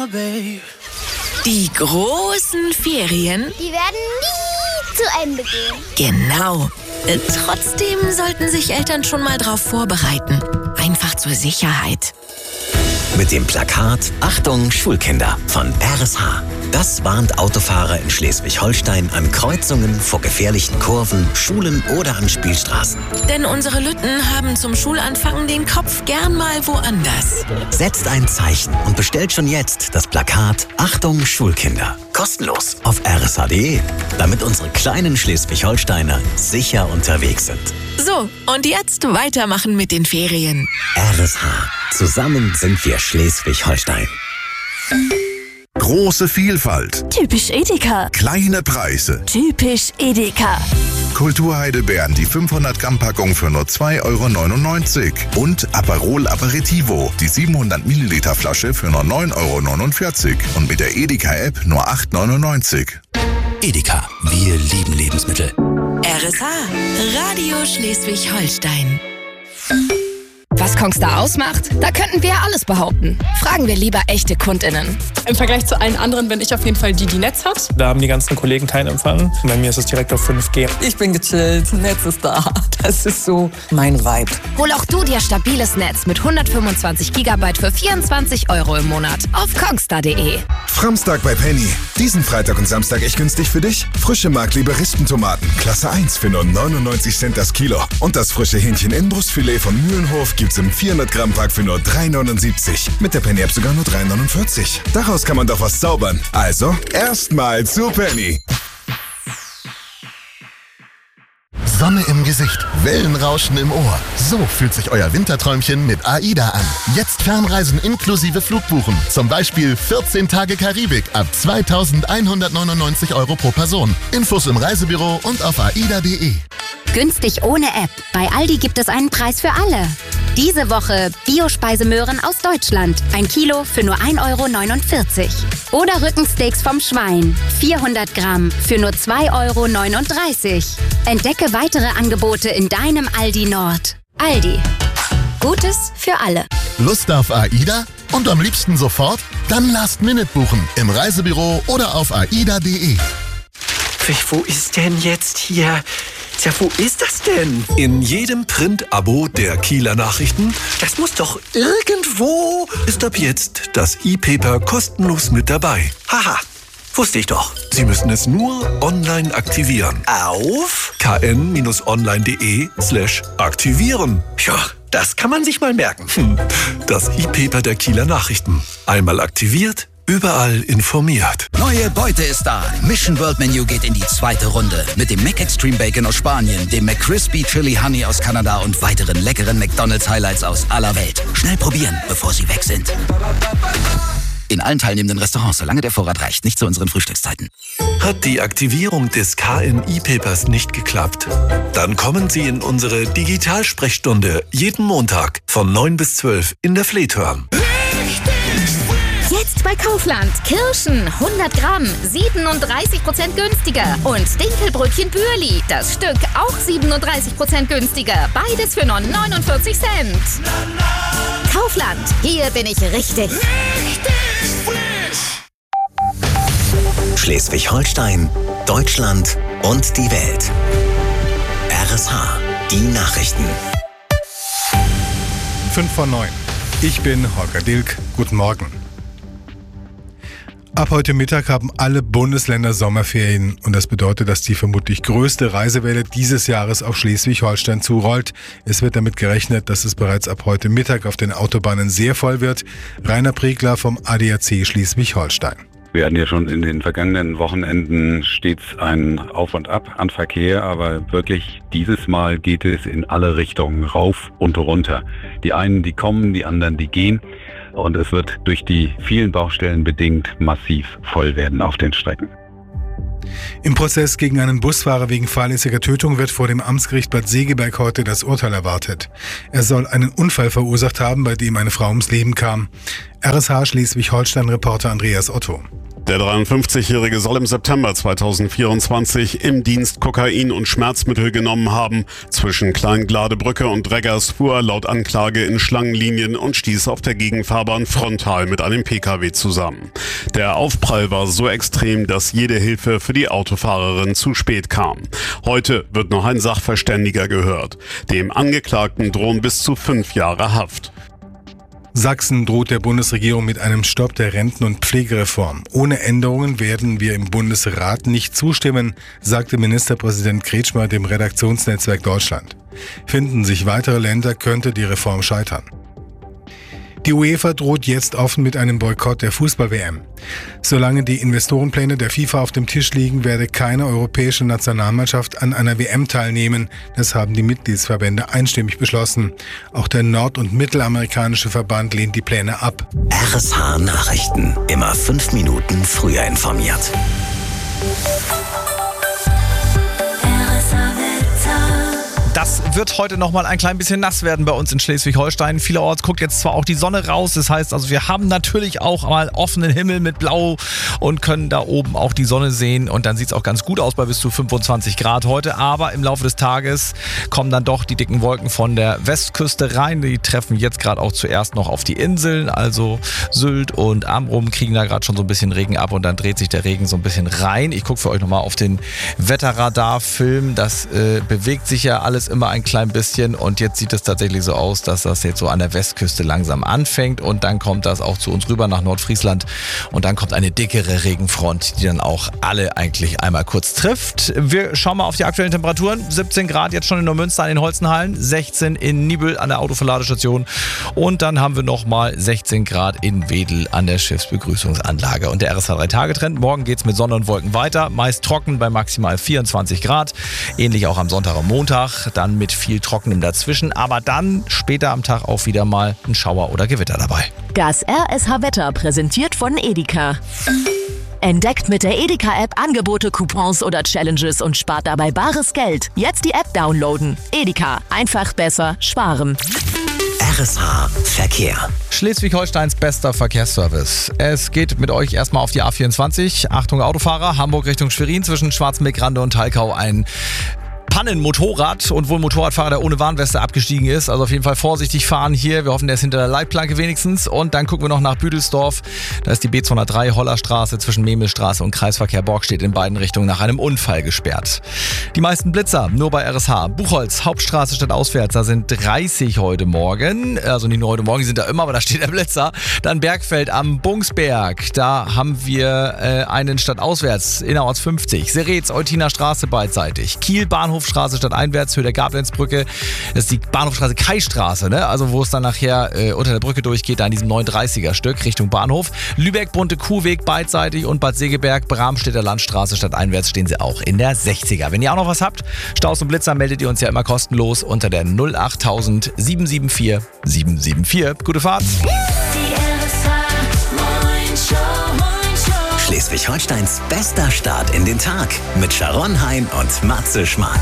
Die großen Ferien, Die werden nie zu Ende gehen. genau. Trotzdem sollten sich Eltern schon mal drauf vorbereiten. Einfach zur Sicherheit. Mit dem Plakat Achtung Schulkinder von RSH. Das warnt Autofahrer in Schleswig-Holstein an Kreuzungen, vor gefährlichen Kurven, Schulen oder an Spielstraßen. Denn unsere Lütten haben zum Schulanfang den Kopf gern mal woanders. Setzt ein Zeichen und bestellt schon jetzt das Plakat Achtung Schulkinder. Kostenlos auf rsh.de, damit unsere kleinen Schleswig-Holsteiner sicher unterwegs sind. So, und jetzt weitermachen mit den Ferien. RSH. Zusammen sind wir Schleswig-Holstein. Große Vielfalt, Typisch Edeka. kleine Preise. Typisch Edeka. Kulturheidelbeeren, die 500 Gramm Packung für nur 2,99 € und Aperol Aperitivo, die 700 Milliliter Flasche für nur 9,49 € und mit der Edeka-App nur 8,99 €. Edeka, wir lieben Lebensmittel. RSH, Radio Schleswig-Holstein. Was Kongstar ausmacht? Da könnten wir alles behaupten. Fragen wir lieber echte KundInnen. Im Vergleich zu allen anderen bin ich auf jeden Fall die Netz hat. Da haben die ganzen Kollegen keinen Empfang. Bei mir ist es direkt auf 5G. Ich bin gechillt, Netz ist da. Das ist so mein Vibe. Hol auch du dir stabiles Netz mit 125 GB für 24 € im Monat auf kongstar.de. Framstag bei Penny. Diesen Freitag und Samstag echt günstig für dich. Frische Markliebe Rispentomaten, Klasse 1 für nur 99 Cent das Kilo. Und das frische Hähnchen Inbrustfilet von Mühlenhof gibt's im 400 Gramm Pack für nur 3,79. Mit der Penny App sogar nur 3,49. Daraus kann man doch was zaubern. Also, erstmal zu Penny. Sonne im Gesicht, Wellenrauschen im Ohr. So fühlt sich euer Winterträumchen mit AIDA an. Jetzt Fernreisen inklusive Flugbuchen. Zum Beispiel 14 Tage Karibik ab 2.199 € pro Person. Infos im Reisebüro und auf aida.de. Günstig ohne App. Bei Aldi gibt es einen Preis für alle. Diese Woche Biospeisemöhren aus Deutschland. 1 Kilo für nur 1,49 €. Oder Rückensteaks vom Schwein. 400 Gramm für nur 2,39 €. Entdecke weitere Angebote in deinem Aldi Nord. Aldi. Gutes für alle. Lust auf AIDA? Und am liebsten sofort? Dann Last Minute buchen. Im Reisebüro oder auf aida.de. Wo ist denn jetzt hier? Tja, wo ist das denn? In jedem Print-Abo der Kieler Nachrichten. Das muss doch irgendwo... Ist ab jetzt das E-Paper kostenlos mit dabei. Haha, wusste ich doch. Sie müssen es nur online aktivieren. Auf? kn-online.de/aktivieren. Ja, das kann man sich mal merken. Das E-Paper der Kieler Nachrichten. Einmal aktiviert, überall informiert. Neue Beute ist da. Mission World Menu geht in die zweite Runde. Mit dem McExtreme Bacon aus Spanien, dem McCrispy Chili Honey aus Kanada und weiteren leckeren McDonald's Highlights aus aller Welt. Schnell probieren, bevor sie weg sind. In allen teilnehmenden Restaurants, solange der Vorrat reicht. Nicht zu unseren Frühstückszeiten. Hat die Aktivierung des KN-E-Papers nicht geklappt? Dann kommen Sie in unsere Digitalsprechstunde jeden Montag von 9 bis 12 in der Fleethörn. Jetzt bei Kaufland. Kirschen 100 Gramm, 37% günstiger. Und Dinkelbrötchen Bürli, das Stück auch 37% günstiger. Beides für nur 49 Cent. Kaufland, hier bin ich richtig. Schleswig-Holstein, Deutschland und die Welt. RSH, die Nachrichten. 5 vor 9. Ich bin Holger Dilk. Guten Morgen. Ab heute Mittag haben alle Bundesländer Sommerferien und das bedeutet, dass die vermutlich größte Reisewelle dieses Jahres auf Schleswig-Holstein zurollt. Es wird damit gerechnet, dass es bereits ab heute Mittag auf den Autobahnen sehr voll wird. Rainer Pregler vom ADAC Schleswig-Holstein. Wir hatten ja schon in den vergangenen Wochenenden stets ein Auf und Ab an Verkehr, aber wirklich dieses Mal geht es in alle Richtungen, rauf und runter. Die einen, die kommen, die anderen, die gehen. Und es wird durch die vielen Baustellen bedingt massiv voll werden auf den Strecken. Im Prozess gegen einen Busfahrer wegen fahrlässiger Tötung wird vor dem Amtsgericht Bad Segeberg heute das Urteil erwartet. Er soll einen Unfall verursacht haben, bei dem eine Frau ums Leben kam. RSH Schleswig-Holstein-Reporter Andreas Otto. Der 53-Jährige soll im September 2024 im Dienst Kokain und Schmerzmittel genommen haben. Zwischen Kleingladebrücke und Reggers fuhr er laut Anklage in Schlangenlinien und stieß auf der Gegenfahrbahn frontal mit einem Pkw zusammen. Der Aufprall war so extrem, dass jede Hilfe für die Autofahrerin zu spät kam. Heute wird noch ein Sachverständiger gehört. Dem Angeklagten drohen bis zu 5 Jahre Haft. Sachsen droht der Bundesregierung mit einem Stopp der Renten- und Pflegereform. Ohne Änderungen werden wir im Bundesrat nicht zustimmen, sagte Ministerpräsident Kretschmer dem Redaktionsnetzwerk Deutschland. Finden sich weitere Länder, könnte die Reform scheitern. Die UEFA droht jetzt offen mit einem Boykott der Fußball-WM. Solange die Investorenpläne der FIFA auf dem Tisch liegen, werde keine europäische Nationalmannschaft an einer WM teilnehmen. Das haben die Mitgliedsverbände einstimmig beschlossen. Auch der nord- und mittelamerikanische Verband lehnt die Pläne ab. RSH Nachrichten. Immer 5 Minuten früher informiert. Das wird heute nochmal ein klein bisschen nass werden bei uns in Schleswig-Holstein. Vielerorts guckt jetzt zwar auch die Sonne raus, das heißt also, wir haben natürlich auch mal offenen Himmel mit Blau und können da oben auch die Sonne sehen und dann sieht es auch ganz gut aus bei bis zu 25 Grad heute, aber im Laufe des Tages kommen dann doch die dicken Wolken von der Westküste rein. Die treffen jetzt gerade auch zuerst noch auf die Inseln, also Sylt und Amrum kriegen da gerade schon so ein bisschen Regen ab und dann dreht sich der Regen so ein bisschen rein. Ich gucke für euch nochmal auf den Wetterradar-Film, das bewegt sich ja alles immer ein klein bisschen und jetzt sieht es tatsächlich so aus, dass das jetzt so an der Westküste langsam anfängt und dann kommt das auch zu uns rüber nach Nordfriesland und dann kommt eine dickere Regenfront, die dann auch alle eigentlich einmal kurz trifft. Wir schauen mal auf die aktuellen Temperaturen. 17 Grad jetzt schon in Neumünster an den Holzenhallen, 16 in Nibel an der Autoverladestation und dann haben wir nochmal 16 Grad in Wedel an der Schiffsbegrüßungsanlage. Und der RSH 3-Tage-Trend, morgen geht es mit Sonne und Wolken weiter, meist trocken bei maximal 24 Grad, ähnlich auch am Sonntag und Montag. Dann mit viel Trockenem dazwischen, aber dann später am Tag auch wieder mal ein Schauer oder Gewitter dabei. Das RSH-Wetter präsentiert von Edeka. Entdeckt mit der Edeka-App Angebote, Coupons oder Challenges und spart dabei bares Geld. Jetzt die App downloaden. Edeka. Einfach besser sparen. RSH Verkehr. Schleswig-Holsteins bester Verkehrsservice. Es geht mit euch erstmal auf die A24. Achtung Autofahrer, Hamburg Richtung Schwerin zwischen Schwarzmeck-Rande und Talkau ein Pannenmotorrad und wohl ein Motorradfahrer, der ohne Warnweste abgestiegen ist. Also auf jeden Fall vorsichtig fahren hier. Wir hoffen, der ist hinter der Leitplanke wenigstens. Und dann gucken wir noch nach Büdelsdorf. Da ist die B203 Hollerstraße zwischen Memelsstraße und Kreisverkehr Borgstedt in beiden Richtungen nach einem Unfall gesperrt. Die meisten Blitzer nur bei RSH. Buchholz, Hauptstraße statt auswärts. Da sind 30 heute Morgen. Also nicht nur heute Morgen, die sind da immer, aber da steht der Blitzer. Dann Bergfeld am Bungsberg. Da haben wir einen statt auswärts innerorts 50. Seretz, Eutiner Straße beidseitig. Kiel, Bahnhofstraße statt einwärts, Höhe der Gablenzbrücke. Das ist die Bahnhofstraße Kaistraße, ne? Also wo es dann nachher unter der Brücke durchgeht, da an diesem 39er Stück Richtung Bahnhof. Lübeck, Bunte Kuhweg beidseitig und Bad Segeberg, Bramstädter Landstraße statt einwärts stehen sie auch in der 60er. Wenn ihr auch noch was habt, Staus und Blitzer, meldet ihr uns ja immer kostenlos unter der 08000 774 774. Gute Fahrt! Schleswig-Holsteins bester Start in den Tag mit Sharon Hein und Matze Schmark.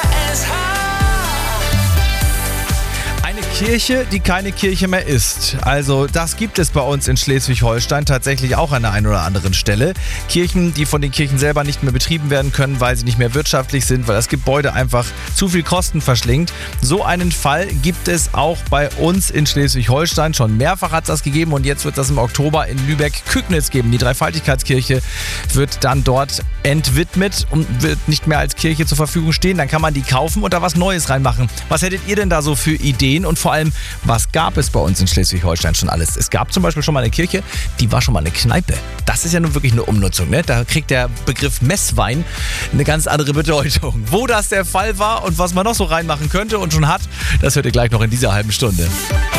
Kirche, die keine Kirche mehr ist. Also das gibt es bei uns in Schleswig-Holstein tatsächlich auch an der einen oder anderen Stelle. Kirchen, die von den Kirchen selber nicht mehr betrieben werden können, weil sie nicht mehr wirtschaftlich sind, weil das Gebäude einfach zu viel Kosten verschlingt. So einen Fall gibt es auch bei uns in Schleswig-Holstein. Schon mehrfach hat es das gegeben und jetzt wird das im Oktober in Lübeck-Kügnitz geben. Die Dreifaltigkeitskirche wird dann dort entwidmet und wird nicht mehr als Kirche zur Verfügung stehen. Dann kann man die kaufen und da was Neues reinmachen. Was hättet ihr denn da so für Ideen und vor allem, was gab es bei uns in Schleswig-Holstein schon alles? Es gab zum Beispiel schon mal eine Kirche, die war schon mal eine Kneipe. Das ist ja nun wirklich eine Umnutzung, ne? Da kriegt der Begriff Messwein eine ganz andere Bedeutung. Wo das der Fall war und was man noch so reinmachen könnte und schon hat, das hört ihr gleich noch in dieser halben Stunde.